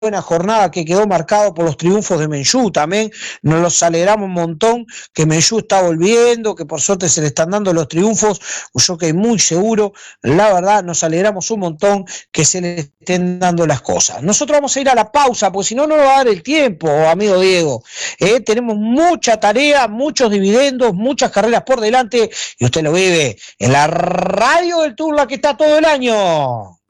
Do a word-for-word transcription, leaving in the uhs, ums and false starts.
buena jornada que quedó marcado por los triunfos de Menjú también, nos los alegramos un montón, que Menjú está volviendo, que por suerte se le están dando los triunfos, yo que muy seguro, la verdad nos alegramos un montón que se le estén dando las cosas. Nosotros vamos a ir a la pausa, porque si no, no nos va a dar el tiempo, amigo Diego. Eh, tenemos mucha tarea, muchos dividendos, muchas carreras por delante, y usted lo vive en la radio del Tour, la que está todo el año.